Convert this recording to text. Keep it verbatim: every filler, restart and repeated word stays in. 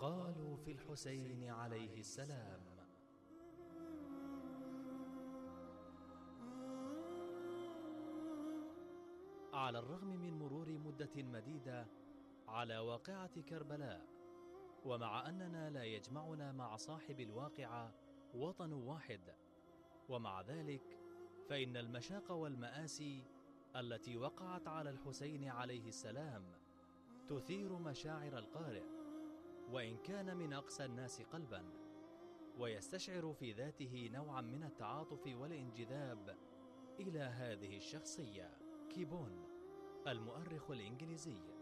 قالوا في الحسين عليه السلام. على الرغم من مرور مدة مديدة على واقعة كربلاء، ومع أننا لا يجمعنا مع صاحب الواقعة وطن واحد، ومع ذلك فإن المشاق والمآسي التي وقعت على الحسين عليه السلام تثير مشاعر القارئ، وإن كان من أقسى الناس قلبا، ويستشعر في ذاته نوعا من التعاطف والانجذاب إلى هذه الشخصية. كيبون المؤرخ الإنجليزي.